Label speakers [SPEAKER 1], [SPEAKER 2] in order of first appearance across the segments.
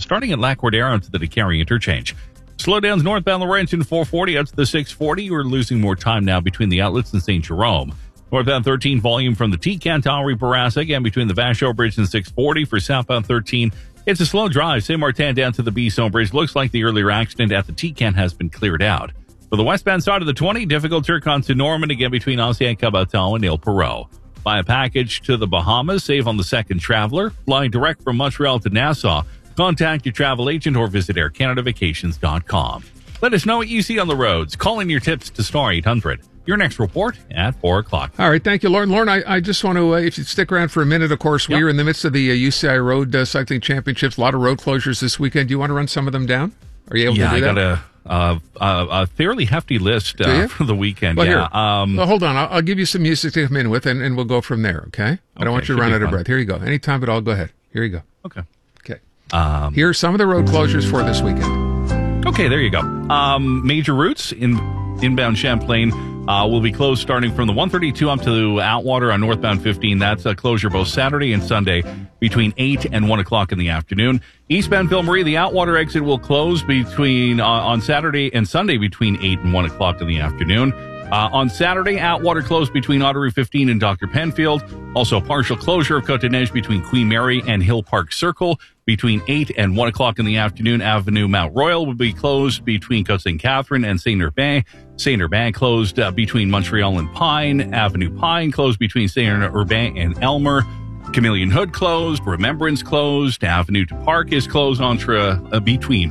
[SPEAKER 1] starting at La Cordera to the DeCarry interchange. Slowdowns northbound Laurentian 440 out to the 640. You're losing more time now between the outlets and St. Jerome. Northbound 13 volume from the T-Can Towery Barassa, again between the Vachon Bridge and 640. For southbound 13, it's a slow drive. Saint Martin down to the Bisson Bridge. Looks like the earlier accident at the T-Can has been cleared out. For the westbound side of the 20, difficult Turcon to Norman, again between Ancien Cabaton and Ile Perrot. Buy a package to the Bahamas, save on the second traveler. Flying direct from Montreal to Nassau. Contact your travel agent or visit aircanadavacations.com. Let us know what you see on the roads. Call in your tips to Star 800. Your next report at 4 o'clock.
[SPEAKER 2] All right. Thank you, Lauren. Lauren, I just want to, if you stick around for a minute, of course, we are in the midst of the UCI Road Cycling Championships. A lot of road closures this weekend. Do you want to run some of them down? Are you able to do that?
[SPEAKER 1] I got a fairly hefty list for the weekend.
[SPEAKER 2] Well, here. Well, hold on. I'll give you some music to come in with, and we'll go from there, okay? I don't want you to run out of breath. Here you go. Anytime at all, go ahead. Here you go.
[SPEAKER 1] Okay.
[SPEAKER 2] Here are some of the road closures for this weekend.
[SPEAKER 1] Okay, there you go. Major routes inbound Champlain will be closed starting from the 132 up to Outwater on northbound 15. That's a closure both Saturday and Sunday between 8 and 1 o'clock in the afternoon. Eastbound Ville Marie, the Outwater exit will close between on Saturday and Sunday between 8 and 1 o'clock in the afternoon. On Saturday, Outwater closed between Ottery 15 and Dr. Penfield. Also, partial closure of Côte-des-Neiges between Queen Mary and Hill Park Circle between 8 and 1 o'clock in the afternoon. Avenue Mount Royal will be closed between Côte St. Catherine and Saint-Urbain. Saint-Urbain closed between Montreal and Pine. Avenue Pine closed between Saint-Urbain and Elmer. Chameleon Hood closed. Remembrance closed. Avenue du Parc is closed between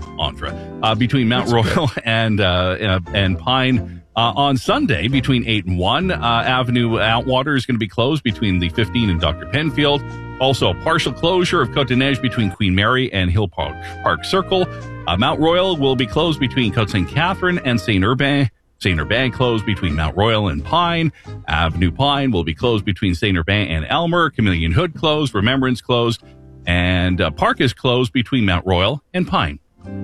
[SPEAKER 1] Mount Royal and Pine. On Sunday, between 8 and 1, Avenue Outwater is going to be closed between the 15 and Dr. Penfield. Also, partial closure of Côte-des-Neiges between Queen Mary and Hill Park Circle. Mount Royal will be closed between Côte St. Catherine and Saint-Urbain. Saint-Urbain closed between Mount Royal and Pine. Avenue Pine will be closed between Saint-Urbain and Elmer. Chameleon Hood closed. Remembrance closed. And Park is closed between Mount Royal and Pine.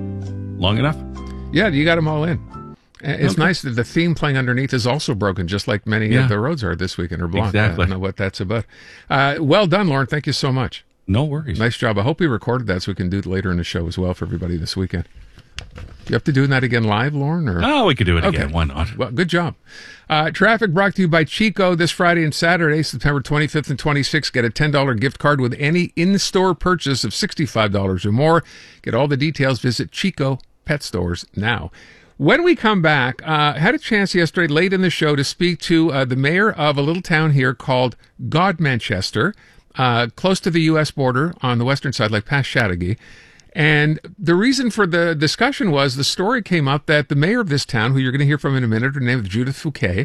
[SPEAKER 1] Long enough?
[SPEAKER 2] Yeah, you got them all in. It's nice that the theme playing underneath is also broken, just like many of the roads are this weekend, or Blanc.
[SPEAKER 1] Exactly.
[SPEAKER 2] I don't know what that's about. Well done, Lauren. Thank you so much.
[SPEAKER 1] No worries.
[SPEAKER 2] Nice job. I hope we recorded that so we can do it later in the show as well for everybody this weekend. Do you have to do that again live, Lauren? Or?
[SPEAKER 1] Oh, we could do it again. Why not?
[SPEAKER 2] Well, good job. Traffic brought to you by Chico this Friday and Saturday, September 25th and 26th. Get a $10 gift card with any in-store purchase of $65 or more. Get all the details. Visit Chico Pet Stores now. When we come back, had a chance yesterday late in the show to speak to the mayor of a little town here called Godmanchester, close to the U.S. border on the western side, like past Chateauguay. And the reason for the discussion was the story came up that the mayor of this town, who you're going to hear from in a minute, her name is Judith Fouquet,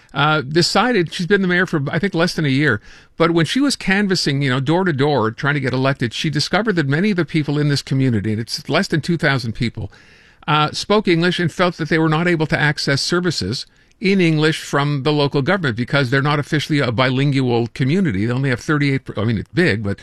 [SPEAKER 2] decided, she's been the mayor for, I think, less than a year, but when she was canvassing, door to door, trying to get elected, she discovered that many of the people in this community, and it's less than 2,000 people, spoke English and felt that they were not able to access services in English from the local government because they're not officially a bilingual community. They only have 38%, I mean, it's big, but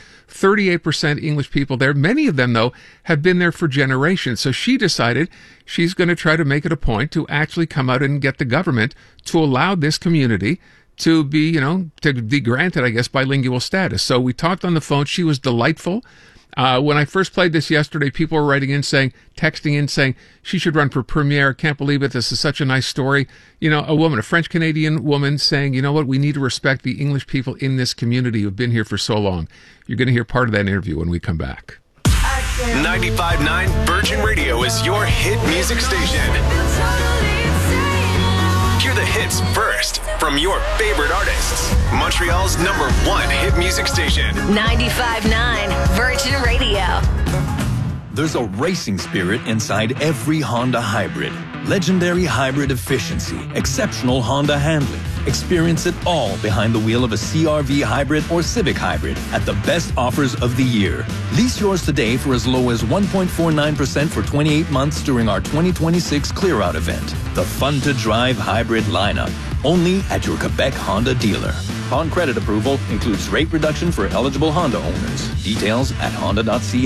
[SPEAKER 2] 38% English people there. Many of them, though, have been there for generations. So she decided she's going to try to make it a point to actually come out and get the government to allow this community to be, to be granted, I guess, bilingual status. So we talked on the phone. She was delightful. When I first played this yesterday, people were texting in saying, she should run for premier. Can't believe it. This is such a nice story. A French-Canadian woman saying, you know what, we need to respect the English people in this community who've been here for so long. You're going to hear part of that interview when we come back.
[SPEAKER 3] 95.9 Virgin Radio is your hit music station. Hear the hits first from your favorite artists. Montreal's #1 hit music station.
[SPEAKER 4] 95.9 Virgin Radio.
[SPEAKER 5] There's a racing spirit inside every Honda hybrid. Legendary hybrid efficiency, exceptional Honda handling. Experience it all behind the wheel of a CR-V hybrid or Civic hybrid at the best offers of the year. Lease yours today for as low as 1.49% for 28 months during our 2026 Clear Out event. The fun-to-drive hybrid lineup. Only at your Quebec Honda dealer. Upon credit approval, includes rate reduction for eligible Honda owners. Details at honda.ca.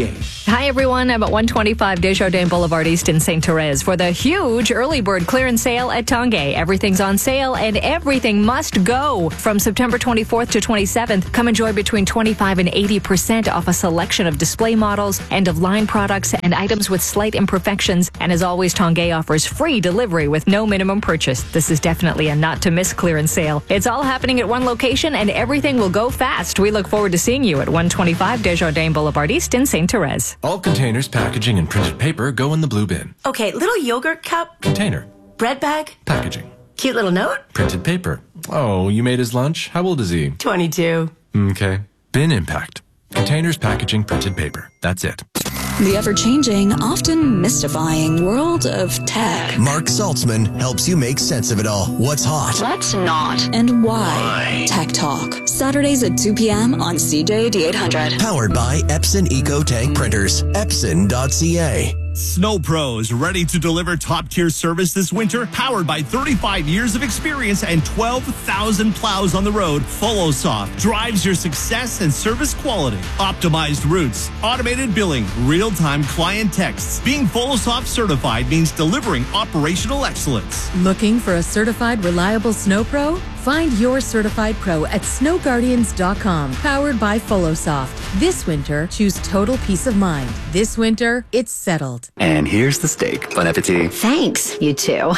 [SPEAKER 6] Hi, everyone. I'm at 125 Desjardins Boulevard East in St. Therese for the huge early bird clearance sale at Tanguay. Everything's on sale and everything must go. From September 24th to 27th, come enjoy between 25 and 80% off a selection of display models, end-of-line products, and items with slight imperfections. And as always, Tanguay offers free delivery with no minimum purchase. This is definitely a not-to-miss clearance sale. It's all happening at one location and everything will go fast. We look forward to seeing you at 125 Desjardins Boulevard East in St. Therese.
[SPEAKER 7] All containers, packaging, and printed paper go in the blue bin.
[SPEAKER 8] Okay, little yogurt cup.
[SPEAKER 7] Container.
[SPEAKER 8] Bread bag.
[SPEAKER 7] Packaging.
[SPEAKER 8] Cute little note.
[SPEAKER 7] Printed paper. Oh, you made his lunch? How old is he?
[SPEAKER 8] 22.
[SPEAKER 7] Okay. Bin impact. Containers, packaging, printed paper. That's it.
[SPEAKER 9] The ever-changing, often mystifying world of tech.
[SPEAKER 10] Mark Saltzman helps you make sense of it all. What's hot?
[SPEAKER 9] What's not? And why? Tech Talk. Saturdays at 2 p.m. on CJAD 800.
[SPEAKER 10] Powered by Epson EcoTank Printers. Epson.ca.
[SPEAKER 11] Snow Pros, ready to deliver top-tier service this winter? Powered by 35 years of experience and 12,000 plows on the road, FoloSoft drives your success and service quality. Optimized routes, automated billing, real-time client texts. Being FoloSoft certified means delivering operational excellence.
[SPEAKER 12] Looking for a certified, reliable Snow Pro? Find your certified pro at snowguardians.com. Powered by FoloSoft. This winter, choose total peace of mind. This winter, it's settled.
[SPEAKER 13] And here's the steak. Bon appetit.
[SPEAKER 14] Thanks, you two.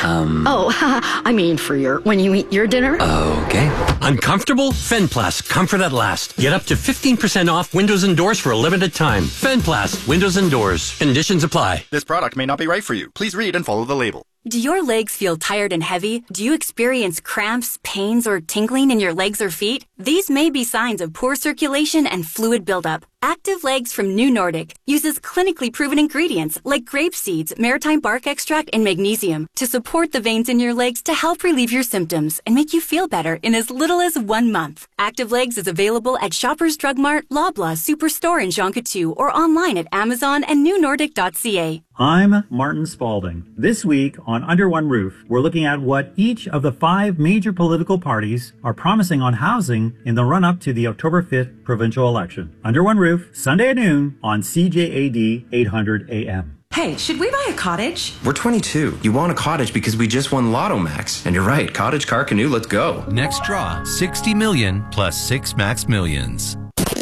[SPEAKER 14] I mean when you eat your dinner.
[SPEAKER 13] Okay.
[SPEAKER 15] Uncomfortable? Fenplast. Comfort at last. Get up to 15% off windows and doors for a limited time. Fenplast. Windows and doors. Conditions apply.
[SPEAKER 16] This product may not be right for you. Please read and follow the label.
[SPEAKER 17] Do your legs feel tired and heavy? Do you experience cramps, pains, or tingling in your legs or feet? These may be signs of poor circulation and fluid buildup. Active Legs from New Nordic uses clinically proven ingredients like grape seeds, maritime bark extract, and magnesium to support the veins in your legs to help relieve your symptoms and make you feel better in as little as 1 month. Active Legs is available at Shoppers Drug Mart, Loblaw, Superstore, and Jean Coutu, or online at Amazon and newnordic.ca.
[SPEAKER 18] I'm Martin Spalding. This week on Under One Roof, we're looking at what each of the 5 major political parties are promising on housing in the run-up to the October 5th provincial election. Under One Roof, Sunday at noon on CJAD 800 AM.
[SPEAKER 8] Hey, should we buy a cottage?
[SPEAKER 19] We're 22. You want a cottage because we just won Lotto Max. And you're right, cottage, car, canoe, let's go.
[SPEAKER 20] Next draw, 60 million plus 6 max millions.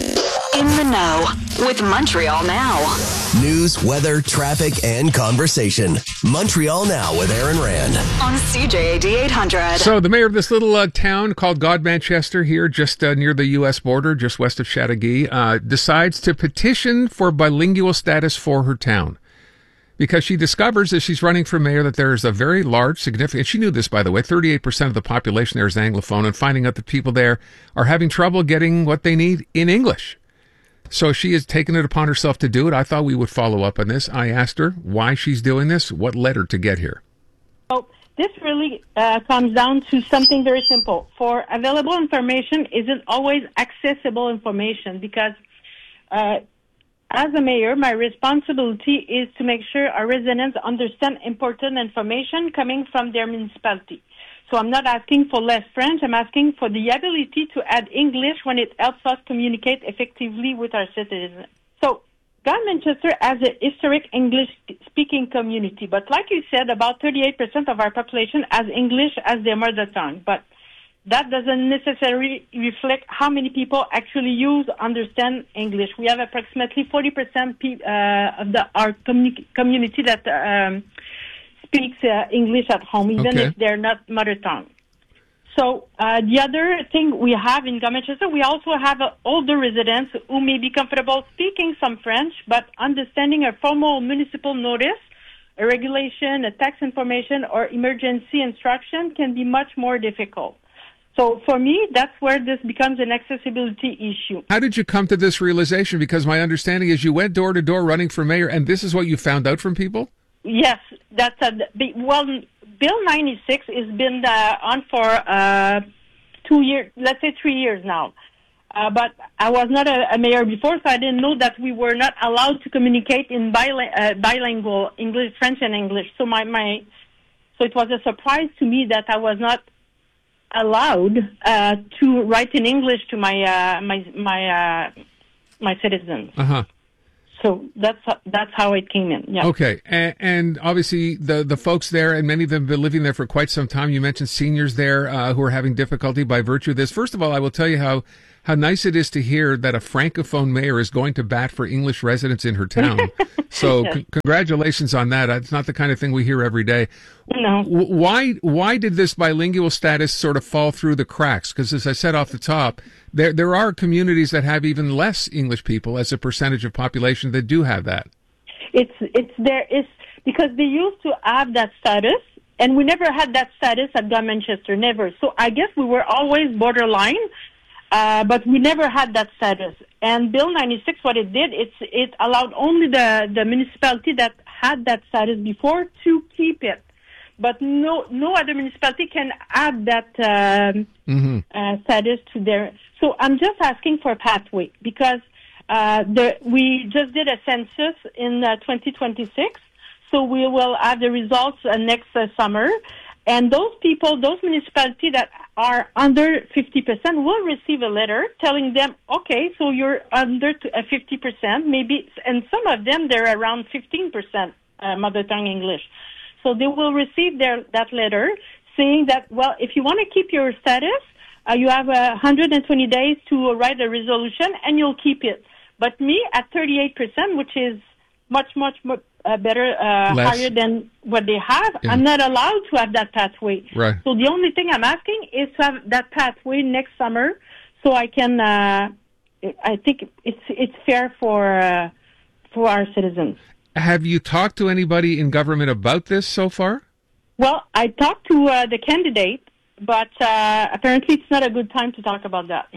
[SPEAKER 4] In the know with Montreal Now.
[SPEAKER 10] News, weather, traffic, and conversation. Montreal Now with Aaron Rand.
[SPEAKER 4] On CJAD 800.
[SPEAKER 2] So the mayor of this little town called Godmanchester here, just near the U.S. border, just west of Chateauguay, decides to petition for bilingual status for her town. Because she discovers as she's running for mayor that there's a very large, significant, she knew this, by the way, 38% of the population there is Anglophone, and finding out that people there are having trouble getting what they need in English. So she has taken it upon herself to do it. I thought we would follow up on this. I asked her why she's doing this, what led her to get here.
[SPEAKER 21] So this really comes down to something very simple. For available information isn't always accessible information because as a mayor, my responsibility is to make sure our residents understand important information coming from their municipality. So I'm not asking for less French. I'm asking for the ability to add English when it helps us communicate effectively with our citizens. So Godmanchester has a historic English-speaking community, but like you said, about 38% of our population has English as their mother tongue. But that doesn't necessarily reflect how many people actually understand English. We have approximately 40% of our community that speaks English at home, even if they're not mother tongue. So the other thing we have in Godmanchester, we also have older residents who may be comfortable speaking some French, but understanding a formal municipal notice, a regulation, a tax information, or emergency instruction can be much more difficult. So for me, that's where this becomes an accessibility issue.
[SPEAKER 2] How did you come to this realization? Because my understanding is you went door to door running for mayor, and this is what you found out from people?
[SPEAKER 21] Yes, that's Bill 96 has been on for 2 years, let's say 3 years now. But I was not a mayor before, so I didn't know that we were not allowed to communicate in bilingual English, French, and English. So so it was a surprise to me that I was not allowed to write in English to my citizens.
[SPEAKER 2] Uh-huh.
[SPEAKER 21] So that's how it came in. Yeah.
[SPEAKER 2] Okay, and obviously the folks there, and many of them have been living there for quite some time. You mentioned seniors there who are having difficulty by virtue of this. First of all, I will tell you how nice it is to hear that a francophone mayor is going to bat for English residents in her town. So
[SPEAKER 21] Yes.
[SPEAKER 2] Congratulations on that. It's not the kind of thing we hear every day.
[SPEAKER 21] No.
[SPEAKER 2] Why did this bilingual status sort of fall through the cracks? Because as I said off the top, there are communities that have even less English people as a percentage of population that do have that.
[SPEAKER 21] It's because they used to have that status, and we never had that status at God Manchester, never. So I guess we were always borderline, but we never had that status. And Bill 96, what it did, it allowed only the municipality that had that status before to keep it. But no other municipality can add that status to their. So I'm just asking for a pathway because we just did a census in 2026. So we will have the results next summer. And those municipalities that are under 50% will receive a letter telling them, okay, so you're under 50%, maybe, and some of them, they're around 15% mother tongue English. So they will receive that letter saying that, well, if you want to keep your status, you have 120 days to write a resolution and you'll keep it. But me at 38%, which is much better, higher than what they have,
[SPEAKER 2] Yeah.
[SPEAKER 21] I'm not allowed to have that pathway.
[SPEAKER 2] Right.
[SPEAKER 21] So the only thing I'm asking is to have that pathway next summer so I can, I think it's fair for our citizens.
[SPEAKER 2] Have you talked to anybody in government about this so far?
[SPEAKER 21] Well, I talked to the candidate, but apparently it's not a good time to talk about that.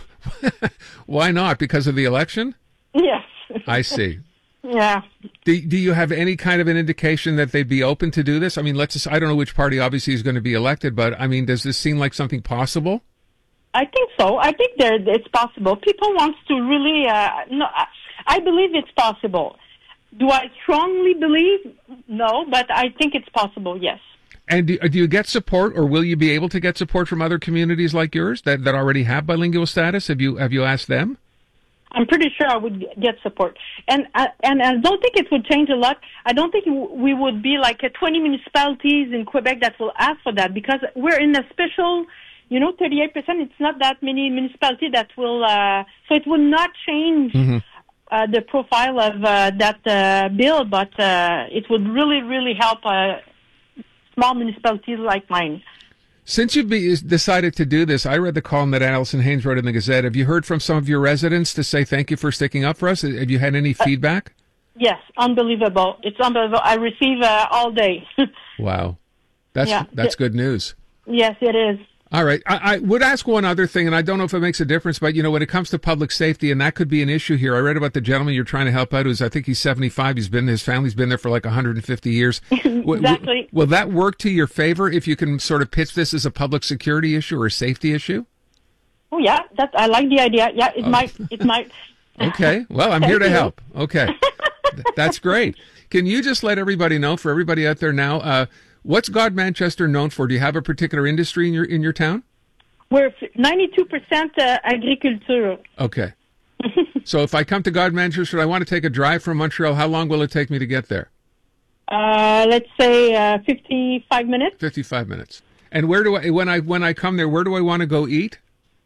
[SPEAKER 2] Why not? Because of the election?
[SPEAKER 21] Yes.
[SPEAKER 2] I see.
[SPEAKER 21] Yeah.
[SPEAKER 2] Do you have any kind of an indication that they'd be open to do this? I mean, I don't know which party obviously is going to be elected, but I mean, does this seem like something possible?
[SPEAKER 21] I think so. I think it's possible. People want to really, no, I believe it's possible. Do I strongly believe? No, but I think it's possible, yes.
[SPEAKER 2] And do you get support, or will you be able to get support from other communities like yours that already have bilingual status? Have you asked them?
[SPEAKER 21] I'm pretty sure I would get support. And I don't think it would change a lot. I don't think we would be like 20 municipalities in Quebec that will ask for that because we're in a special, 38%. It's not that many municipalities that will, so it will not change the profile of that bill, but it would really, really help small municipalities like mine.
[SPEAKER 2] Since you've decided to do this, I read the column that Alison Haynes wrote in the Gazette. Have you heard from some of your residents to say thank you for sticking up for us? Have you had any feedback?
[SPEAKER 21] Yes, unbelievable. It's unbelievable. I receive all day.
[SPEAKER 2] Wow. That's good news.
[SPEAKER 21] Yes, it is.
[SPEAKER 2] All right. I would ask one other thing, and I don't know if it makes a difference, but, when it comes to public safety, and that could be an issue here. I read about the gentleman you're trying to help out, I think he's 75. His family's been there for like 150 years.
[SPEAKER 21] Exactly.
[SPEAKER 2] Will that work to your favor if you can sort of pitch this as a public security issue or a safety issue?
[SPEAKER 21] Oh, yeah. I like the idea. Yeah, it might.
[SPEAKER 2] Okay. Well, I'm here to help. Okay. That's great. Can you just let everybody know, for everybody out there now, what's God Manchester known for? Do you have a particular industry in your town?
[SPEAKER 21] We're 92% agriculture.
[SPEAKER 2] Okay. So if I come to God Manchester, I want to take a drive from Montreal, how long will it take me to get there?
[SPEAKER 21] Let's say 55 minutes.
[SPEAKER 2] 55 minutes. And when I come there, where do I want to go eat?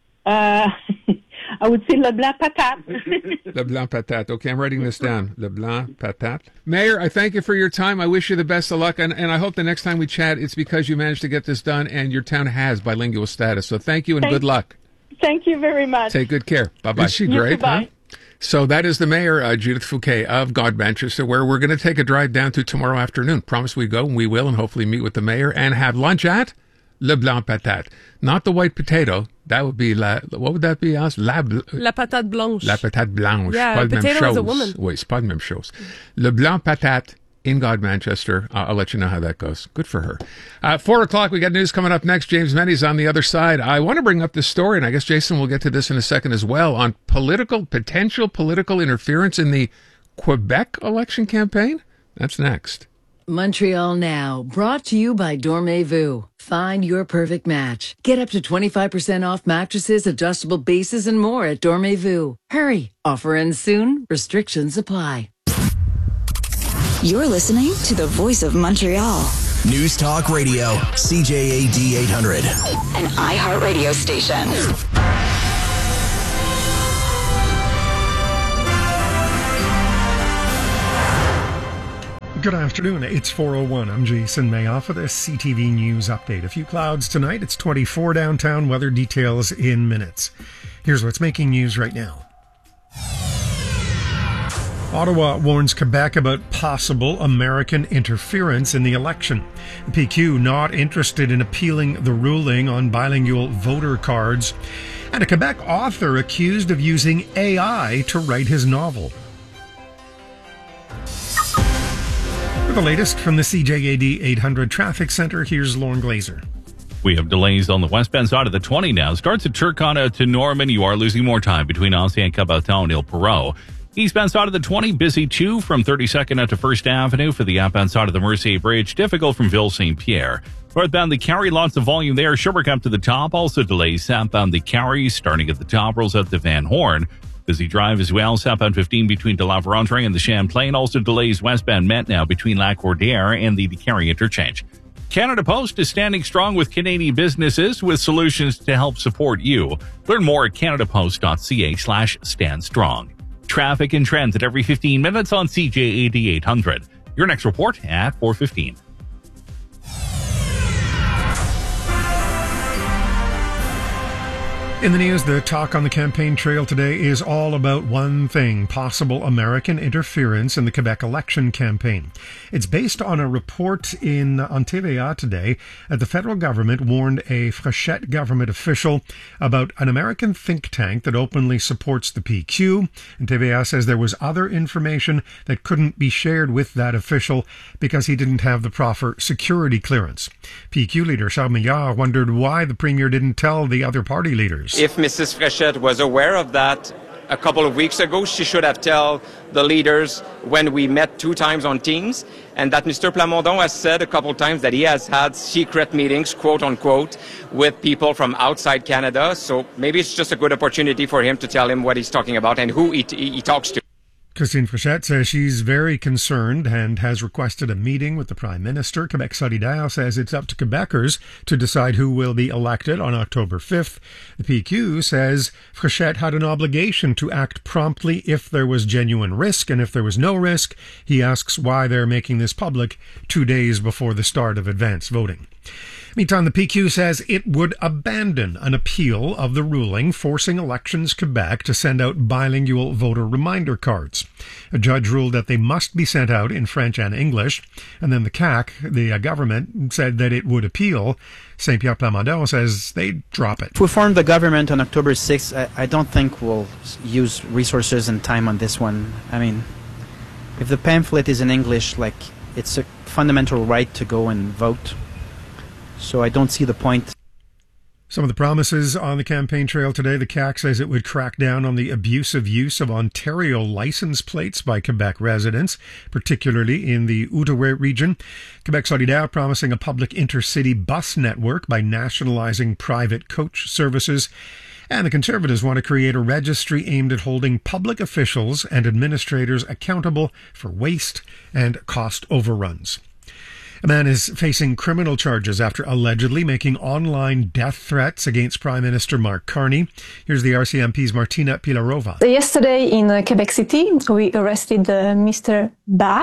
[SPEAKER 21] I would say Le Blanc Patate.
[SPEAKER 2] Le Blanc Patate. Okay, I'm writing this down. Le Blanc Patate. Mayor, I thank you for your time. I wish you the best of luck. And I hope the next time we chat, it's because you managed to get this done and your town has bilingual status. So thank you and good luck.
[SPEAKER 21] Thank you very much.
[SPEAKER 2] Take good care. Bye-bye.
[SPEAKER 21] Is she great, huh?
[SPEAKER 2] So that is the mayor, Judith Fouquet of God Manchester, where we're going to take a drive down to tomorrow afternoon. Promise we go, and we will, and hopefully meet with the mayor and have lunch at Le Blanc Patate. Not the white potato. That would be what would that be? La
[SPEAKER 1] patate blanche.
[SPEAKER 2] La patate blanche.
[SPEAKER 1] Yeah, potato is a woman.
[SPEAKER 2] Oui, c'est pas la même chose. Le Blanc Patate in God Manchester. I'll let you know how that goes. Good for her. 4:00, we got news coming up next. James Menny's on the other side. I want to bring up this story, and I guess Jason will get to this in a second as well, on potential political interference in the Quebec election campaign. That's next.
[SPEAKER 3] Montreal Now, brought to you by Dormez-vous. Find your perfect match. Get up to 25% off mattresses, adjustable bases, and more at Dormez-vous. Hurry, offer ends soon. Restrictions apply.
[SPEAKER 9] You're listening to the Voice of Montreal.
[SPEAKER 10] News Talk Radio, CJAD 800.
[SPEAKER 4] An iHeartRadio station.
[SPEAKER 22] Good afternoon. It's 4:01. I'm Jason Mayoff with a CTV News update. A few clouds tonight. It's 24 downtown. Weather details in minutes. Here's what's making news right now. Ottawa warns Quebec about possible American interference in the election. The PQ not interested in appealing the ruling on bilingual voter cards. And a Quebec author accused of using AI to write his novel. For the latest from the CJAD 800 Traffic Center, here's Lauren Glazer.
[SPEAKER 23] We have delays on the westbound side of the 20 now. Starts at Turcotte to Norman. You are losing more time between Ancien Caboton and Ile Perrot. Eastbound side of the 20, busy too from 32nd out to 1st Avenue. For the outbound side of the Mercier Bridge, difficult from Ville Saint-Pierre. Northbound the Carry, lots of volume there. Sherbrooke up to the top. Also delays southbound the Carry, starting at the top, rolls out to Van Horn. Busy drive as well. Southbound 15 between De La Vérendrye and the Champlain. Also delays westbound Met now between Lac-Cordaire and the Carry interchange. Canada Post is standing strong with Canadian businesses with solutions to help support you. Learn more at canadapost.ca/standstrong. Traffic and trends at every 15 minutes on CJAD 800. Your next report at 4:15.
[SPEAKER 22] In the news, the talk on the campaign trail today is all about one thing: possible American interference in the Quebec election campaign. It's based on a report on TVA today that the federal government warned a Fréchette government official about an American think tank that openly supports the PQ. And TVA says there was other information that couldn't be shared with that official because he didn't have the proper security clearance. PQ leader Charles Milliard wondered why the premier didn't tell the other party leaders.
[SPEAKER 24] If Mrs. Fréchette was aware of that a couple of weeks ago, she should have told the leaders when we met 2 times on Teams, and that Mr. Plamondon has said a couple of times that he has had secret meetings, quote unquote, with people from outside Canada. So maybe it's just a good opportunity for him to tell him what he's talking about and who he talks to.
[SPEAKER 22] Christine Fréchette says she's very concerned and has requested a meeting with the Prime Minister. Quebec Solidaire says it's up to Quebecers to decide who will be elected on October 5th. The PQ says Fréchette had an obligation to act promptly if there was genuine risk, and if there was no risk, he asks why they're making this public 2 days before the start of advance voting. Meantime, the PQ says it would abandon an appeal of the ruling forcing Elections Quebec to send out bilingual voter reminder cards. A judge ruled that they must be sent out in French and English, and then the CAQ, the government, said that it would appeal. Saint-Pierre Plamondon says they'd drop it.
[SPEAKER 25] If we form the government on October 6th, I don't think we'll use resources and time on this one. I mean, if the pamphlet is in English, it's a fundamental right to go and vote. So I don't see the point.
[SPEAKER 22] Some of the promises on the campaign trail today: the CAQ says it would crack down on the abusive use of Ontario license plates by Quebec residents, particularly in the Outaouais region. Quebec Solidaire promising a public intercity bus network by nationalizing private coach services. And the Conservatives want to create a registry aimed at holding public officials and administrators accountable for waste and cost overruns. A man is facing criminal charges after allegedly making online death threats against Prime Minister Mark Carney. Here's the RCMP's Martina Pilarova.
[SPEAKER 26] Yesterday in Quebec City, we arrested Mr. Ba,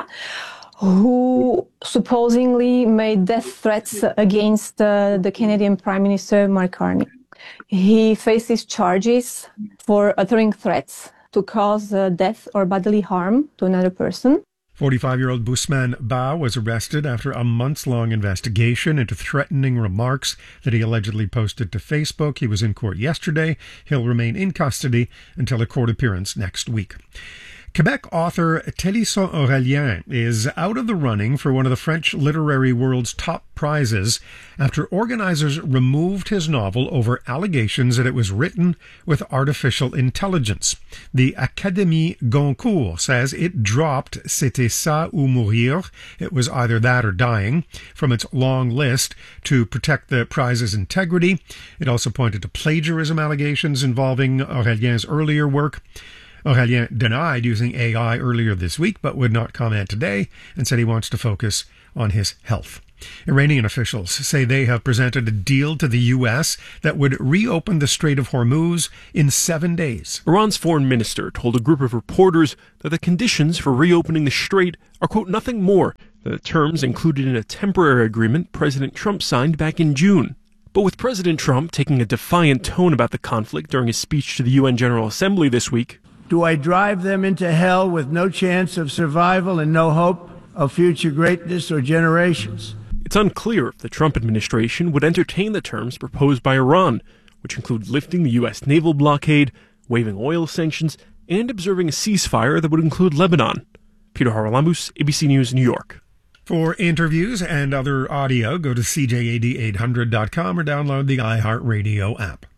[SPEAKER 26] who supposedly made death threats against the Canadian Prime Minister Mark Carney. He faces charges for uttering threats to cause death or bodily harm to another person.
[SPEAKER 22] 45-year-old Bousman Ba was arrested after a months-long investigation into threatening remarks that he allegedly posted to Facebook. He was in court yesterday. He'll remain in custody until a court appearance next week. Quebec author Télissant Aurélien is out of the running for one of the French literary world's top prizes after organizers removed his novel over allegations that it was written with artificial intelligence. The Académie Goncourt says it dropped C'était ça ou mourir, it was either that or dying, from its long list to protect the prize's integrity. It also pointed to plagiarism allegations involving Aurélien's earlier work. Aurélien denied using AI earlier this week, but would not comment today and said he wants to focus on his health. Iranian officials say they have presented a deal to the U.S. that would reopen the Strait of Hormuz in 7 days.
[SPEAKER 5] Iran's foreign minister told a group of reporters that the conditions for reopening the strait are, quote, nothing more than the terms included in a temporary agreement President Trump signed back in June. But with President Trump taking a defiant tone about the conflict during his speech to the UN General Assembly this week,
[SPEAKER 6] do I drive them into hell with no chance of survival and no hope of future greatness or generations?
[SPEAKER 5] It's unclear if the Trump administration would entertain the terms proposed by Iran, which include lifting the U.S. naval blockade, waiving oil sanctions, and observing a ceasefire that would include Lebanon. Peter Haralamus, ABC News, New York.
[SPEAKER 22] For interviews and other audio, go to CJAD800.com or download the iHeartRadio app.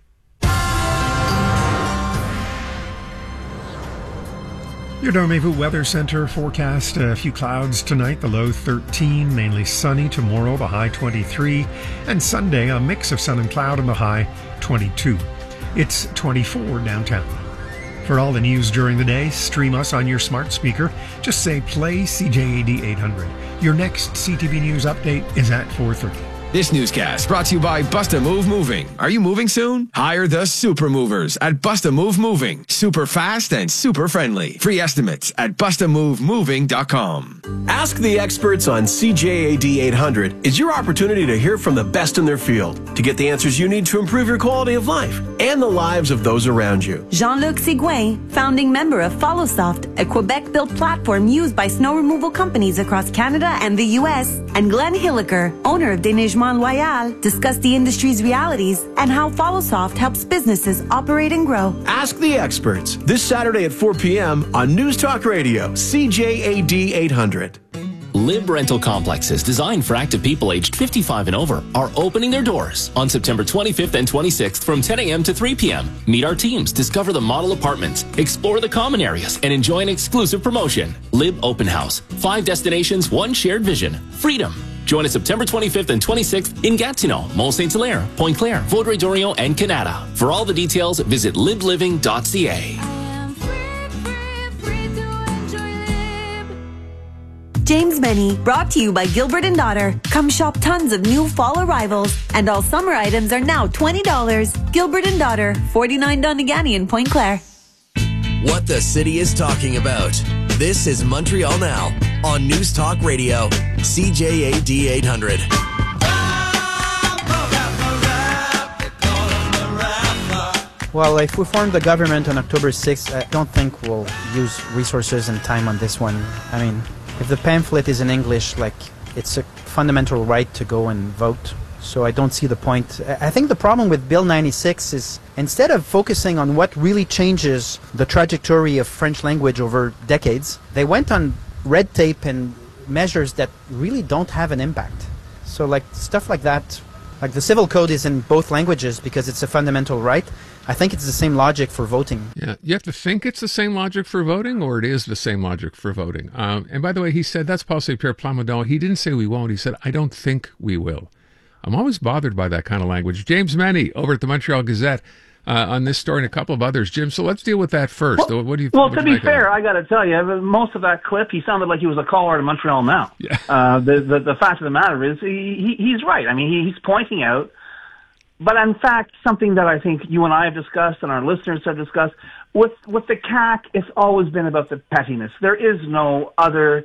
[SPEAKER 22] Your Dormez-vous Weather Center forecast: a few clouds tonight, the low 13, mainly sunny tomorrow, the high 23, and Sunday a mix of sun and cloud and the high 22. It's 24 downtown. For all the news during the day, stream us on your smart speaker. Just say play CJAD 800. Your next CTV News update is at 4:30.
[SPEAKER 7] This newscast brought to you by Bust-A-Move Moving. Are you moving soon? Hire the super movers at Bust-A-Move Moving. Super fast and super friendly. Free estimates at bustamovemoving.com.
[SPEAKER 11] Ask the experts on CJAD 800 is your opportunity to hear from the best in their field to get the answers you need to improve your quality of life and the lives of those around you.
[SPEAKER 8] Jean-Luc Sigouin, founding member of FollowSoft, a Quebec-built platform used by snow removal companies across Canada and the U.S., and Glenn Hilliker, owner of Déneigement Loyal, discuss the industry's realities and how FollowSoft helps businesses operate and grow.
[SPEAKER 11] Ask the experts this Saturday at 4 p.m. on News Talk Radio, CJAD 800.
[SPEAKER 12] Lib Rental Complexes, designed for active people aged 55 and over, are opening their doors on September 25th and 26th from 10 a.m. to 3 p.m. Meet our teams, discover the model apartments, explore the common areas, and enjoy an exclusive promotion. Lib Open House. 5 destinations, 1 shared vision. Freedom. Join us September 25th and 26th in Gatineau, Mont-Saint-Hilaire, Pointe-Claire, Vaudreuil-Dorion, and Canada. For all the details, visit libliving.ca.
[SPEAKER 8] James Benny, brought to you by Gilbert & Daughter. Come shop tons of new fall arrivals, and all summer items are now $20. Gilbert & Daughter, 49 Donegani in Pointe Claire.
[SPEAKER 10] What the city is talking about. This is Montreal Now on News Talk Radio, CJAD 800.
[SPEAKER 25] Well, if we form the government on October 6th, I don't think we'll use resources and time on this one. I mean, if the pamphlet is in English, it's a fundamental right to go and vote. So I don't see the point. I think the problem with Bill 96 is instead of focusing on what really changes the trajectory of French language over decades, they went on red tape and measures that really don't have an impact. So stuff like that, like the civil code is in both languages because it's a fundamental right. I think it's the same logic for voting.
[SPEAKER 2] Yeah, you have to think it's the same logic for voting, or it is the same logic for voting. And by the way, he said, that's Paul St. Pierre Plamondon. He didn't say we won't. He said, I don't think we will. I'm always bothered by that kind of language. James Meny over at the Montreal Gazette on this story and a couple of others. Jim, so let's deal with that first. What do you think?
[SPEAKER 14] Well, to be fair, I got to tell you, most of that clip, he sounded like he was a caller to Montreal Now.
[SPEAKER 2] Yeah.
[SPEAKER 14] The fact of the matter is, he's right. I mean, he's pointing out, but in fact, something that I think you and I have discussed and our listeners have discussed, with the CAQ, it's always been about the pettiness. There is no other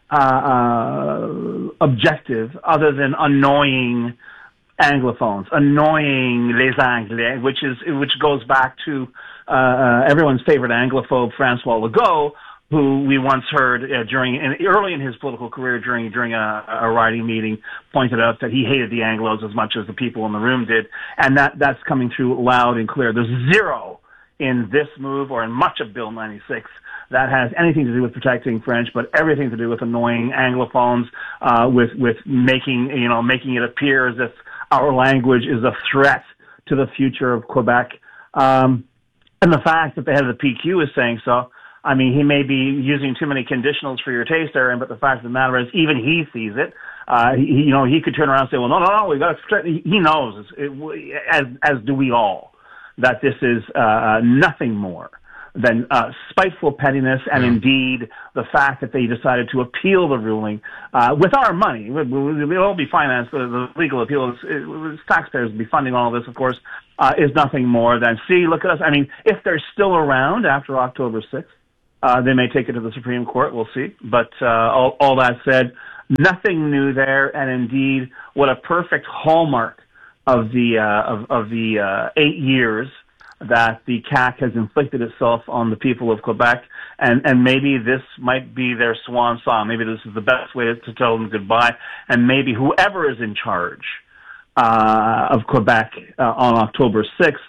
[SPEAKER 14] objective other than annoying Anglophones, annoying les Anglais, which goes back to everyone's favorite Anglophobe, Francois Legault, who we once heard early in his political career during a riding meeting, pointed out that he hated the Anglos as much as the people in the room did, and that's coming through loud and clear. There's zero in this move or in much of Bill 96 that has anything to do with protecting French, but everything to do with annoying Anglophones, with making it appear as if our language is a threat to the future of Quebec. And the fact that the head of the PQ is saying so, I mean, he may be using too many conditionals for your taste, Aaron, but the fact of the matter is even he sees it. He could turn around and say, well, no, we got to protect. He knows, as do we all, that this is nothing more than spiteful pettiness, and indeed the fact that they decided to appeal the ruling with our money. We'll all be financed. The legal appeal is taxpayers will be funding all of this, of course, is nothing more than, see, look at us. I mean, if they're still around after October 6th, they may take it to the Supreme Court. We'll see. But all that said, nothing new there, and indeed, what a perfect hallmark of the 8 years that the CAQ has inflicted itself on the people of Quebec, and maybe this might be their swan song. Maybe this is the best way to tell them goodbye, and maybe whoever is in charge of Quebec on October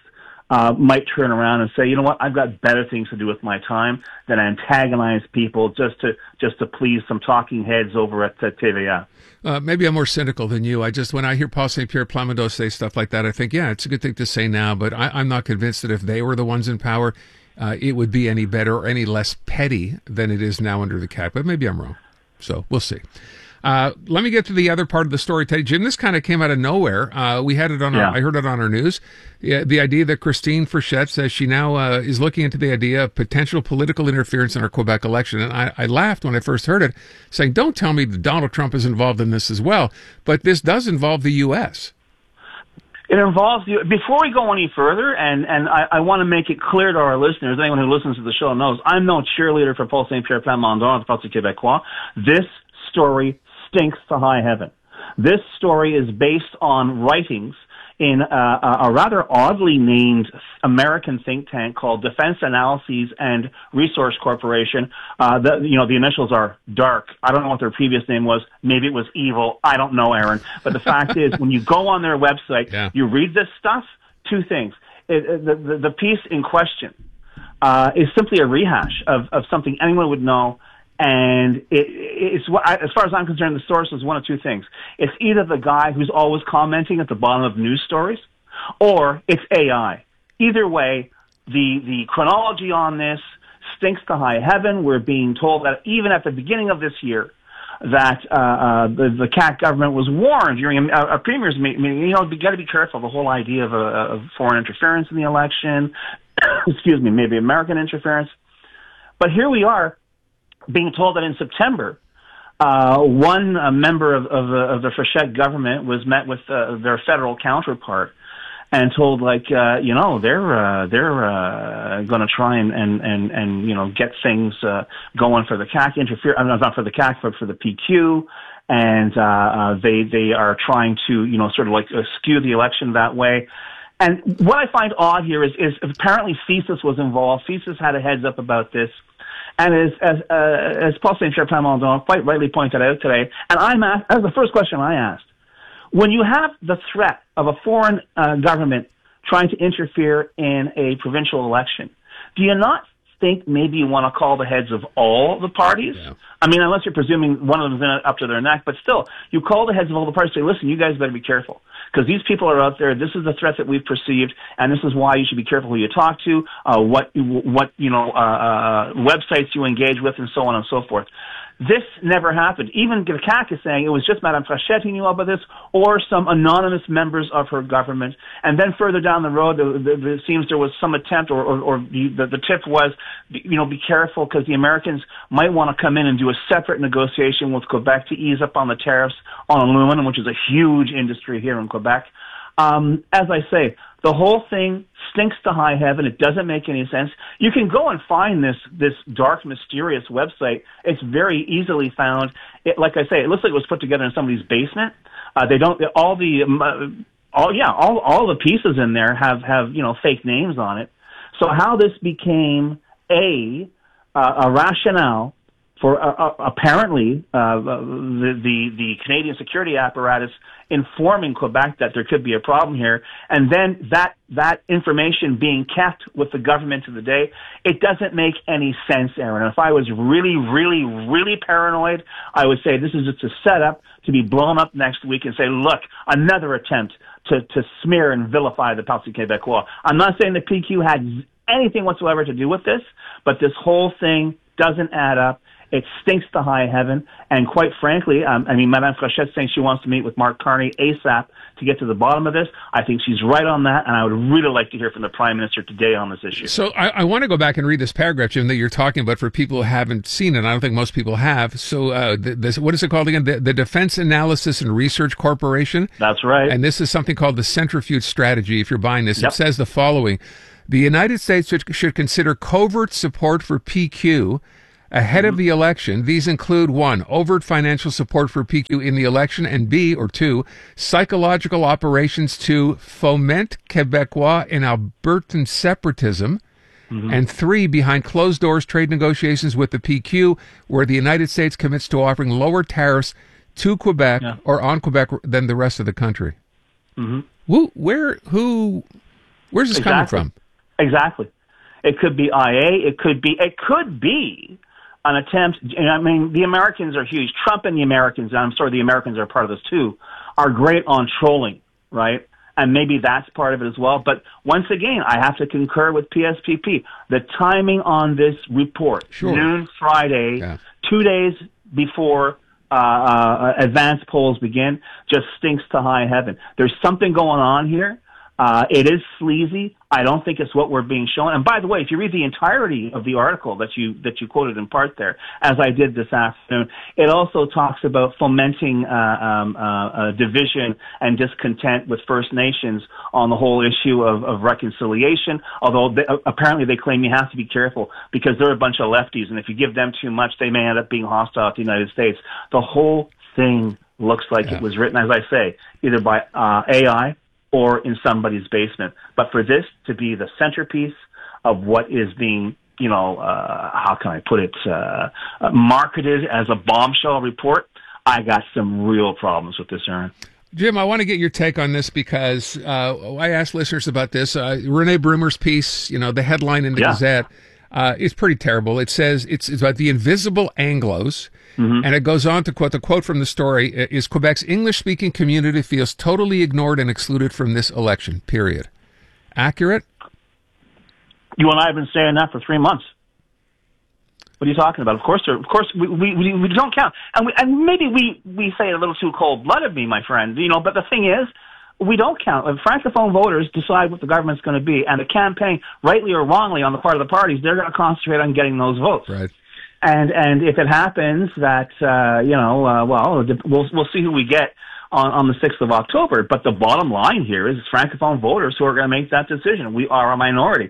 [SPEAKER 14] 6th might turn around and say, you know what, I've got better things to do with my time than antagonize people just to please some talking heads over at TVA.
[SPEAKER 2] Maybe I'm more cynical than you. When I hear Paul St. Pierre Plamondon say stuff like that, I think, yeah, it's a good thing to say now, but I'm not convinced that if they were the ones in power, it would be any better or any less petty than it is now under the CAQ. But maybe I'm wrong. So we'll see. Let me get to the other part of the story, Teddy. Jim, this kind of came out of nowhere. We had it on I heard it on our news. The idea that Christine Frechette says she now is looking into the idea of potential political interference in our Quebec election. And I laughed when I first heard it, saying, don't tell me that Donald Trump is involved in this as well. But this does involve the U.S.
[SPEAKER 14] It involves you. Before we go any further, and I want to make it clear to our listeners, anyone who listens to the show knows, I'm no cheerleader for Paul St. Pierre Plamondon of the Parti Québécois. This story stinks to high heaven. This story is based on writings in a rather oddly named American think tank called Defense Analyses and Resource Corporation. The initials are DARK. I don't know what their previous name was. Maybe it was evil. I don't know, Aaron. But the fact is, when you go on their website, you read this stuff, two things. The piece in question is simply a rehash of something anyone would know. And it's as far as I'm concerned, the source is one of two things. It's either the guy who's always commenting at the bottom of news stories, or it's AI. Either way, the chronology on this stinks to high heaven. We're being told that even at the beginning of this year, that the CAQ government was warned during a premier's meeting. You got to be careful. The whole idea of foreign interference in the election, excuse me, maybe American interference. But here we are, being told that in September, one member of the Frechette government was met with their federal counterpart and told, they're going to try and get things going for the CAQ not for the CAQ, but for the PQ, and they are trying to skew the election that way. And what I find odd here is apparently CSIS was involved. CSIS had a heads up about this. And as Paul St. Pierre Plamondon quite rightly pointed out today, and that's the first question I asked, when you have the threat of a foreign government trying to interfere in a provincial election, do you not think maybe you want to call the heads of all the parties? Yeah. I mean, unless you're presuming one of them's in it up to their neck, but still, you call the heads of all the parties and say, listen, you guys better be careful. Because these people are out there. This is the threat that we've perceived, and this is why you should be careful who you talk to, what websites you engage with, and so on and so forth. This never happened. Even the CAQ is saying it was just Madame Frechette who knew about this, or some anonymous members of her government. And then further down the road, it seems there was some attempt, or the tip was, be careful because the Americans might want to come in and do a separate negotiation with Quebec to ease up on the tariffs on aluminum, which is a huge industry here in Quebec. As I say, the whole thing stinks to high heaven. It doesn't make any sense. You can go and find this dark, mysterious website. It's very easily found. Like I say, it looks like it was put together in somebody's basement. All the pieces in there have fake names on it. So how this became a rationale apparently the Canadian security apparatus informing Quebec that there could be a problem here, and then that information being kept with the government of the day. It doesn't make any sense, Aaron. If I was really, really, really paranoid, I would say this is just a setup to be blown up next week and say, look, another attempt to smear and vilify the Parti Québécois. I'm not saying the PQ had anything whatsoever to do with this, but this whole thing doesn't add up. It stinks to high heaven. And quite frankly, Madame Frochette saying she wants to meet with Mark Carney ASAP to get to the bottom of this. I think she's right on that, and I would really like to hear from the Prime Minister today on this issue.
[SPEAKER 2] So I want to go back and read this paragraph, Jim, that you're talking about for people who haven't seen it. I don't think most people have. So what is it called again? The Defense Analysis and Research Corporation?
[SPEAKER 14] That's right.
[SPEAKER 2] And this is something called the Centrifuge Strategy, if you're buying this.
[SPEAKER 14] Yep.
[SPEAKER 2] It says the following. The United States should consider covert support for PQ ahead of the election. These include 1, overt financial support for PQ in the election, and 2, psychological operations to foment Quebecois and Albertan separatism, and 3, behind closed doors trade negotiations with the PQ, where the United States commits to offering lower tariffs to Quebec or on Quebec than the rest of the country. Where's this coming from?
[SPEAKER 14] Exactly. It could be IA. It could be an attempt. I mean, the Americans are huge. Trump and the Americans, and I'm sorry, the Americans are part of this too, are great on trolling, right? And maybe that's part of it as well. But once again, I have to concur with PSPP. The timing on this report, noon Friday, 2 days before advanced polls begin, just stinks to high heaven. There's something going on here. It is sleazy. I don't think it's what we're being shown. And by the way, if you read the entirety of the article that you quoted in part there, as I did this afternoon, it also talks about fomenting division and discontent with First Nations on the whole issue of reconciliation. Although apparently they claim you have to be careful because they're a bunch of lefties, and if you give them too much, they may end up being hostile to the United States. The whole thing looks like it was written, as I say, either by AI or in somebody's basement. But for this to be the centerpiece of what is being, how can I put it, marketed as a bombshell report, I got some real problems with this, Aaron.
[SPEAKER 2] Jim, I want to get your take on this because I asked listeners about this. Renee Brumer's piece, the headline in the Gazette, is pretty terrible. It says it's about the invisible Anglos. And it goes on to quote, the quote from the story is, Quebec's English-speaking community feels totally ignored and excluded from this election, period. Accurate?
[SPEAKER 14] You and I have been saying that for 3 months. What are you talking about? Of course we don't count. And maybe we say it a little too cold-blooded, my friend, but the thing is, we don't count. When Francophone voters decide what the government's going to be, and the campaign, rightly or wrongly on the part of the parties, they're going to concentrate on getting those votes.
[SPEAKER 2] Right.
[SPEAKER 14] And if it happens that, we'll see who we get on the 6th of October. But the bottom line here is Francophone voters who are going to make that decision. We are a minority.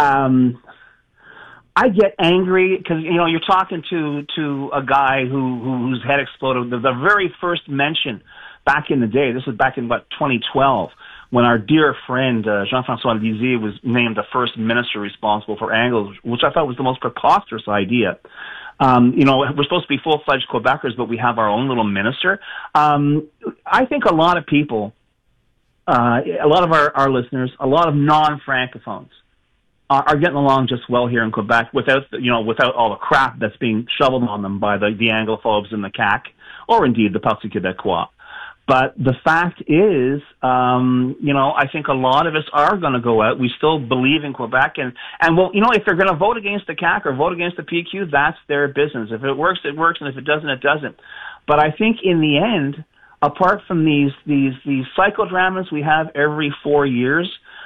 [SPEAKER 14] I get angry because, you're talking to a guy whose head exploded. The very first mention back in the day, this was back in, 2012, when our dear friend Jean-François Lisée was named the first minister responsible for Anglos, which I thought was the most preposterous idea. We're supposed to be full-fledged Quebecers, but we have our own little minister. I think a lot of people, a lot of our listeners, a lot of non-Francophones are getting along just well here in Quebec without all the crap that's being shoveled on them by the Anglophobes and the CAQ, or indeed the Parti Québécois. But the fact is, I think a lot of us are going to go out. We still believe in Quebec. And if they're going to vote against the CAQ or vote against the PQ, that's their business. If it works, it works. And if it doesn't, it doesn't. But I think in the end, apart from these psychodramas we have every 4 years,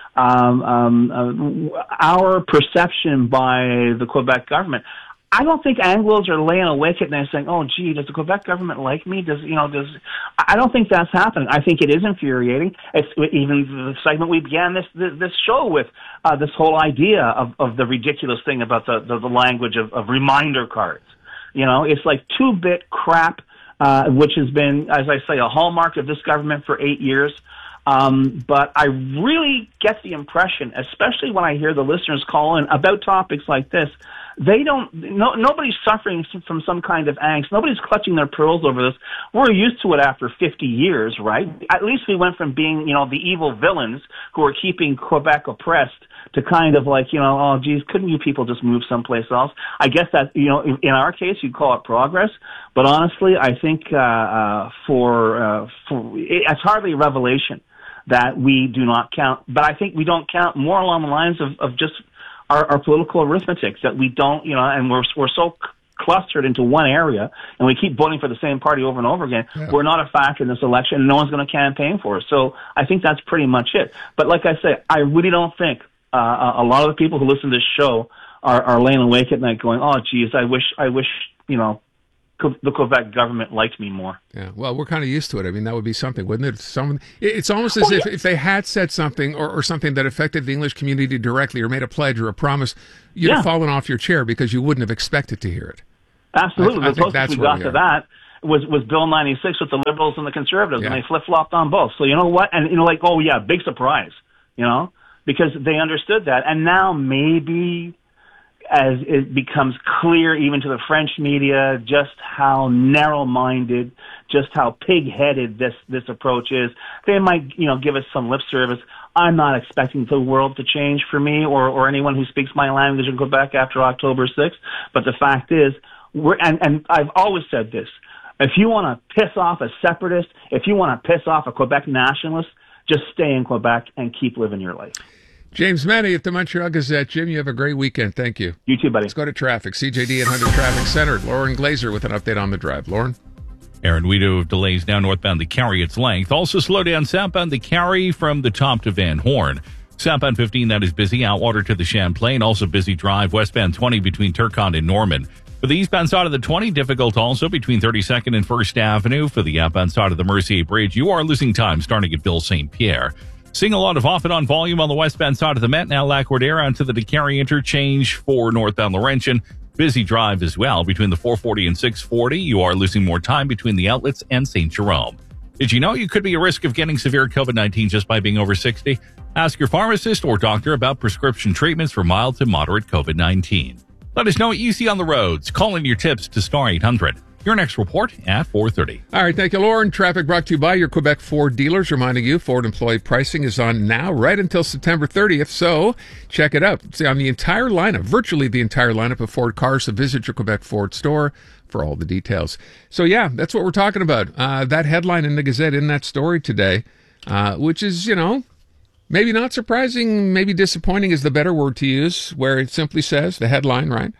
[SPEAKER 14] our perception by the Quebec government, I don't think Anglos are laying awake at night saying, "Oh, gee, does the Quebec government like me?" I don't think that's happening. I think it is infuriating. It's even the segment we began this show with, this whole idea of the ridiculous thing about the language of reminder cards. It's like 2-bit crap, which has been, as I say, a hallmark of this government for 8 years. But I really get the impression, especially when I hear the listeners call in about topics like this, Nobody's suffering from some kind of angst. Nobody's clutching their pearls over this. We're used to it after 50 years, right? At least we went from being, the evil villains who are keeping Quebec oppressed to kind of like, oh, geez, couldn't you people just move someplace else? I guess that, in our case, you'd call it progress. But honestly, I think it's hardly a revelation that we do not count. But I think we don't count more along the lines of just our political arithmetic, that we don't, and we're so clustered into one area, and we keep voting for the same party over and over again. Yeah. We're not a factor in this election, and no one's going to campaign for us. So I think that's pretty much it. But like I say, I really don't think a lot of the people who listen to this show are laying awake at night going, oh, geez, I wish, the Quebec government liked me more.
[SPEAKER 2] Yeah, well, we're kind of used to it. I mean, that would be something, wouldn't it? It's almost as if they had said something or something that affected the English community directly, or made a pledge or a promise, you'd have fallen off your chair because you wouldn't have expected to hear it.
[SPEAKER 14] Absolutely. The closest we got to that was Bill 96 with the Liberals and the Conservatives, and they flip-flopped on both. So you know what? And, oh, yeah, big surprise, because they understood that. And now maybe as it becomes clear even to the French media just how narrow-minded, just how pig-headed this approach is, they might, give us some lip service. I'm not expecting the world to change for me or anyone who speaks my language in Quebec after October 6th. But the fact is, and I've always said this, if you want to piss off a separatist, if you want to piss off a Quebec nationalist, just stay in Quebec and keep living your life.
[SPEAKER 2] James Manny at the Montreal Gazette. Jim, you have a great weekend. Thank you.
[SPEAKER 14] You too, buddy.
[SPEAKER 2] Let's go to traffic. CJD 800 Traffic Center. Lauren Glazer with an update on the drive. Lauren?
[SPEAKER 23] Aaron, we do have delays now northbound the Carry its length. Also slow down southbound the Carry from the top to Van Horn. Southbound 15, that is busy. Outwater to the Champlain. Also busy drive. Westbound 20 between Turcotte and Norman. For the eastbound side of the 20, difficult also between 32nd and 1st Avenue. For the outbound side of the Mercier Bridge, you are losing time starting at Ville St. Pierre. Seeing a lot of off and on volume on the westbound side of the Met. Now Lac-Cordaire onto the DeCarry interchange for northbound Laurentian. Busy drive as well between the 440 and 640. You are losing more time between the outlets and St. Jerome. Did you know you could be at risk of getting severe COVID-19 just by being over 60? Ask your pharmacist or doctor about prescription treatments for mild to moderate COVID-19. Let us know what you see on the roads. Call in your tips to Star 800. Your next report at 4:30.
[SPEAKER 2] All right, thank you, Lauren. Traffic brought to you by your Quebec Ford dealers. Reminding you, Ford employee pricing is on now, right until September 30th. So check it out. See, on the entire lineup, virtually the entire lineup of Ford cars. So visit your Quebec Ford store for all the details. So yeah, that's what we're talking about. That headline in the Gazette in that story today, which is, maybe not surprising, maybe disappointing is the better word to use, where it simply says, the headline, right?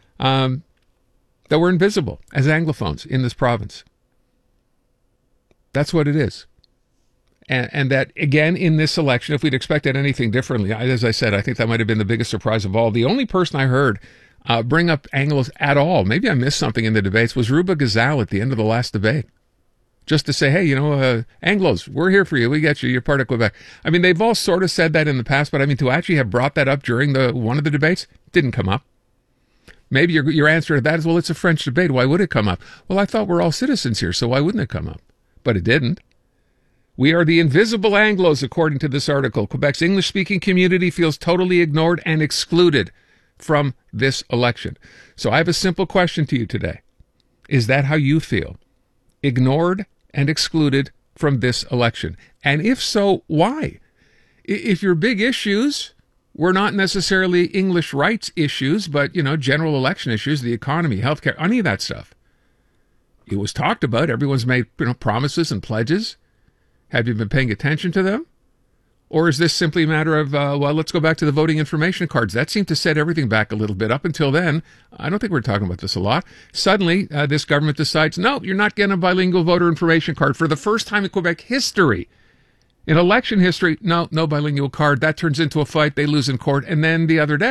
[SPEAKER 2] That we're invisible as Anglophones in this province. That's what it is. And that, again, in this election, if we'd expected anything differently, as I said, I think that might have been the biggest surprise of all. The only person I heard bring up Anglos at all, maybe I missed something in the debates, was Ruba Gazal at the end of the last debate. Just to say, hey, Anglos, we're here for you. We get you. You're part of Quebec. I mean, they've all sort of said that in the past, but I mean, to actually have brought that up during one of the debates, didn't come up. Maybe your answer to that is, well, it's a French debate. Why would it come up? Well, I thought we're all citizens here, so why wouldn't it come up? But it didn't. We are the invisible Anglos, according to this article. Quebec's English-speaking community feels totally ignored and excluded from this election. So I have a simple question to you today. Is that how you feel? Ignored and excluded from this election? And if so, why? If your big issues were not necessarily English rights issues, but, general election issues, the economy, healthcare, any of that stuff. It was talked about. Everyone's made, promises and pledges. Have you been paying attention to them? Or is this simply a matter of, let's go back to the voting information cards? That seemed to set everything back a little bit. Up until then, I don't think we're talking about this a lot. Suddenly, this government decides, no, you're not getting a bilingual voter information card. For the first time in Quebec history, in election history, no bilingual card. That turns into a fight. They lose in court. And then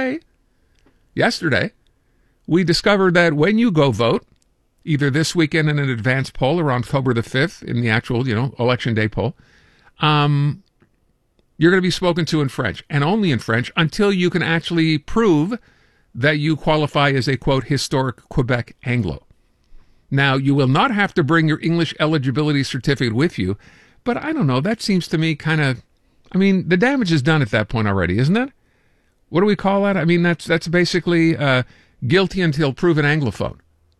[SPEAKER 2] yesterday, we discovered that when you go vote, either this weekend in an advance poll or on October the 5th in the actual, election day poll, you're going to be spoken to in French, and only in French, until you can actually prove that you qualify as a, quote, historic Quebec Anglo. Now, you will not have to bring your English eligibility certificate with you, but I don't know, that seems to me the damage is done at that point already, isn't it? What do we call that? I mean, that's basically guilty until proven Anglophone.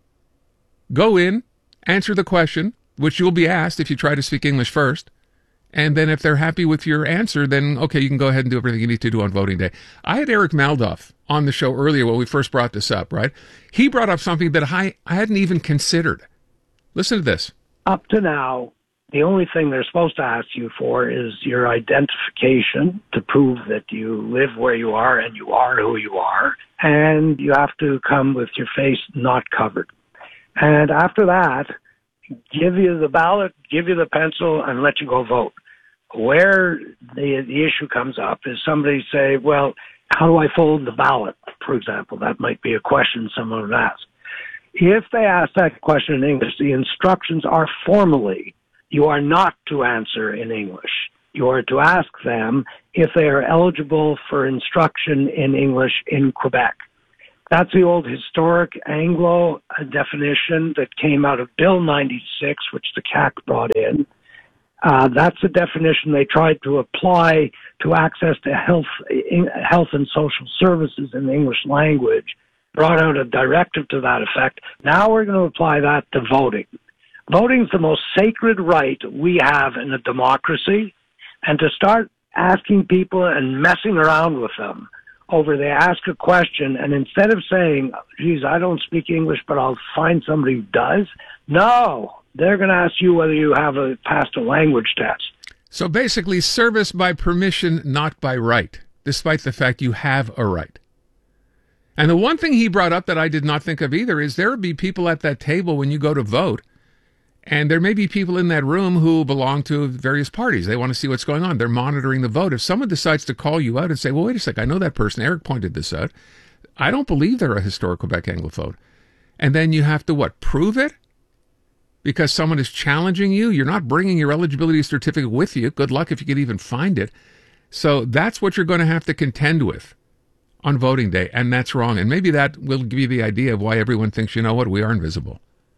[SPEAKER 2] Go in, answer the question, which you'll be asked if you try to speak English first, and then if they're happy with your answer, then, okay, you can go ahead and do everything you need to do on voting day. I had Eric Maldoff on the show earlier when we first brought this up, right? He brought up something that I hadn't even considered. Listen to this.
[SPEAKER 13] Up to now, the only thing they're supposed to ask you for is your identification to prove that you live where you are and you are who you are, and you have to come with your face not covered. And after that, give you the ballot, give you the pencil, and let you go vote. Where the issue comes up is somebody say, well, how do I fold the ballot, for example? That might be a question someone would ask. If they ask that question in English, the instructions are formally, you are not to answer in English. You are to ask them if they are eligible for instruction in English in Quebec. That's the old historic Anglo definition that came out of Bill 96, which the CAC brought in. That's the definition they tried to apply to access to health and social services in the English language, brought out a directive to that effect. Now we're going to apply that to voting. Voting is the most sacred right we have in a democracy, and to start asking people and messing around with them over they ask a question, and instead of saying, geez, I don't speak English, but I'll find somebody who does, no, they're going to ask you whether you have passed a language test.
[SPEAKER 2] So basically, service by permission, not by right, despite the fact you have a right. And the one thing he brought up that I did not think of either is there would be people at that table when you go to vote, and there may be people in that room who belong to various parties. They want to see what's going on. They're monitoring the vote. If someone decides to call you out and say, well, wait a sec, I know that person. Eric pointed this out. I don't believe they're a historic Quebec Anglophone. And then you have to, what, prove it? Because someone is challenging you? You're not bringing your eligibility certificate with you. Good luck if you can even find it. So that's what you're going to have to contend with on voting day, and that's wrong. And maybe that will give you the idea of why everyone thinks, you know what, we are invisible.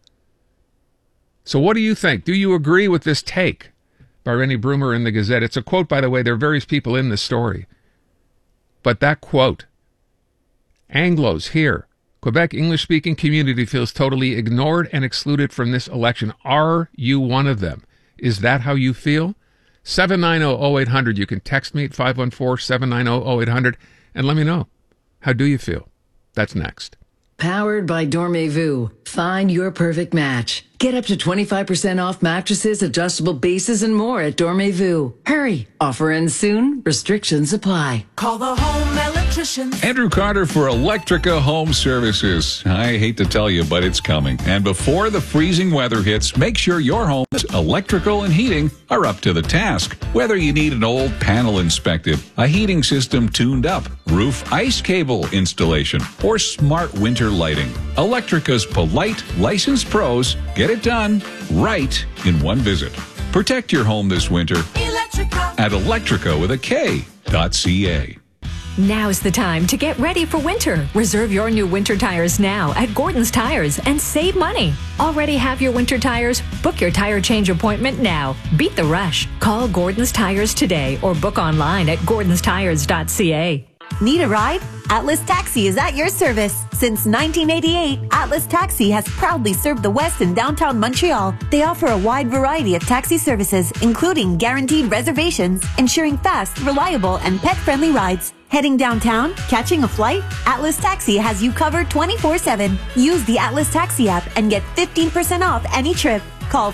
[SPEAKER 2] So what do you think? Do you agree with this take by Rennie Broomer in the Gazette? It's a quote, by the way. There are various people in this story. But that quote, Anglos here, Quebec English-speaking community feels totally ignored and excluded from this election. Are you one of them? Is that how you feel? 790-0800. You can text me at 514-790-0800 and let me know. How do you feel? That's next.
[SPEAKER 3] Powered by Dormez-vous. Find your perfect match. Get up to 25% off mattresses, adjustable bases, and more at Dormez-vous. Hurry. Offer ends soon. Restrictions apply.
[SPEAKER 15] Call the home electrician.
[SPEAKER 16] Andrew Carter for Electrica Home Services. I hate to tell you, but it's coming. And before the freezing weather hits, make sure your home's electrical and heating are up to the task. Whether you need an old panel inspected, a heating system tuned up, roof ice cable installation, or smart winter lighting, Electrica's polite, licensed pros get it done right in one visit. Protect your home this winter at Electrica with a K.ca.
[SPEAKER 17] Now's the time to get ready for winter. Reserve your new winter tires now at Gordon's Tires and save money. Already have your winter tires? Book your tire change appointment now. Beat the rush. Call Gordon's Tires today or book online at gordonstires.ca.
[SPEAKER 8] Need a ride? Atlas Taxi is at your service. Since 1988, Atlas Taxi has proudly served the West and downtown Montreal. They offer a wide variety of taxi services, including guaranteed reservations, ensuring fast, reliable, and pet-friendly rides. Heading downtown? Catching a flight? Atlas Taxi has you covered 24/7. Use the Atlas Taxi app and get 15% off any trip. Call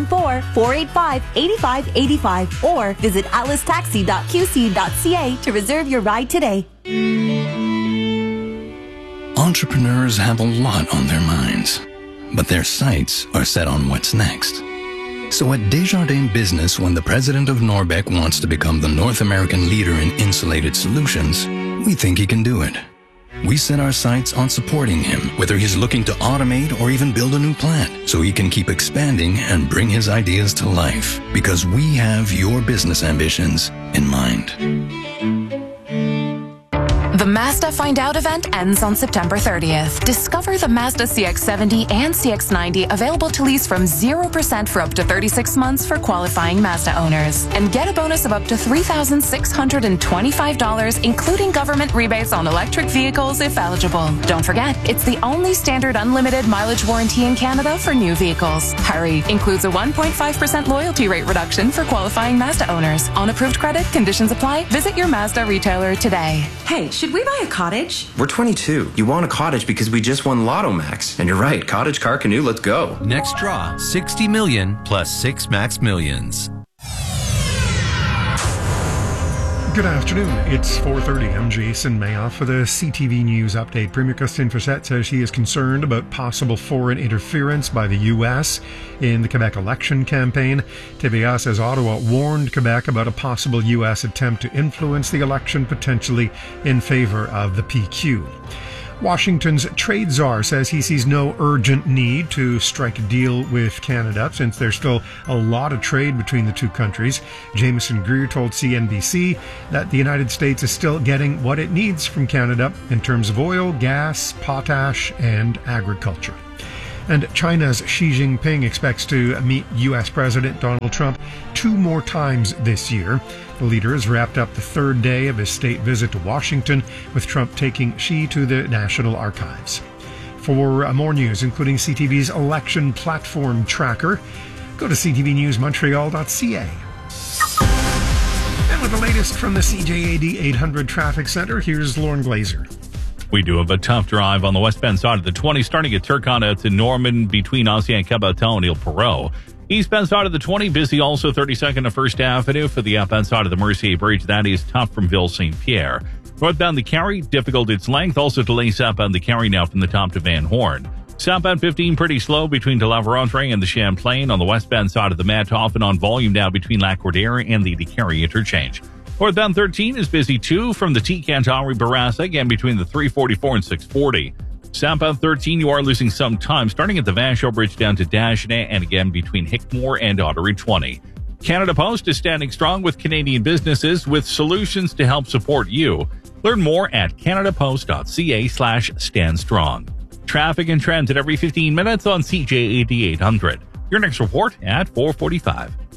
[SPEAKER 8] 514-485-8585 or visit atlastaxi.qc.ca to reserve your ride today.
[SPEAKER 18] Entrepreneurs have a lot on their minds, but their sights are set on what's next. So at Desjardins Business, when the president of Norbec wants to become the North American leader in insulated solutions, we think he can do it. We set our sights on supporting him, whether he's looking to automate or even build a new plant, so he can keep expanding and bring his ideas to life, because we have your business ambitions in mind.
[SPEAKER 1] The Mazda Find Out event ends on September 30th. Discover the Mazda CX-70 and CX-90 available to lease from 0% for up to 36 months for qualifying Mazda owners. And get a bonus of up to $3,625, including government rebates on electric vehicles if eligible. Don't forget, it's the only standard unlimited mileage warranty in Canada for new vehicles. Hurry! Includes a 1.5% loyalty rate reduction for qualifying Mazda owners. On approved credit, conditions apply. Visit your Mazda retailer today.
[SPEAKER 4] Hey, should we buy a cottage?
[SPEAKER 9] We're 22. You want a cottage because we just won Lotto Max. And you're right, cottage, car, canoe, let's go.
[SPEAKER 19] Next draw, 60 million plus 6 max millions.
[SPEAKER 22] Good afternoon. It's 4:30. I'm Jason Mayoff for the CTV News Update. Premier Christine Frechette says she is concerned about possible foreign interference by the U.S. in the Quebec election campaign. TVA says Ottawa warned Quebec about a possible U.S. attempt to influence the election, potentially in favor of the PQ. Washington's trade czar says he sees no urgent need to strike a deal with Canada since there's still a lot of trade between the two countries. Jameson Greer told CNBC that the United States is still getting what it needs from Canada in terms of oil, gas, potash, and agriculture. And China's Xi Jinping expects to meet U.S. President Donald Trump 2 more times this year. The leader has wrapped up the 3rd day of his state visit to Washington, with Trump taking Xi to the National Archives. For more news, including CTV's election platform tracker, go to ctvnewsmontreal.ca. And with the latest from the CJAD 800 Traffic Center, here's Lauren Glazer.
[SPEAKER 23] We do have a tough drive on the westbound side of the 20, starting at Turcotte out to Norman between Ancien Caboton and Ile Perrot. Eastbound side of the 20, busy also 32nd to 1st Avenue. For the outbound side of the Mercier Bridge, that is tough from Ville St. Pierre. Northbound the Carry, difficult its length. Also delays southbound the Carry now from the top to Van Horn. Southbound 15, pretty slow between de la Vérendrye and the Champlain. On the westbound side of the Mat, often on volume now between Lac-Cordaire and the Carry interchange. Northbound 13 is busy too from the T-Canton Bourassa, again between the 344 and 640. Southbound 13, you are losing some time, starting at the Vachon Bridge down to Dagenais, and again between Hickmore and Ottery 20. Canada Post is standing strong with Canadian businesses with solutions to help support you. Learn more at canadapost.ca/standstrong. Traffic and trends at every 15 minutes on CJAD 800. Your next report at 4:45.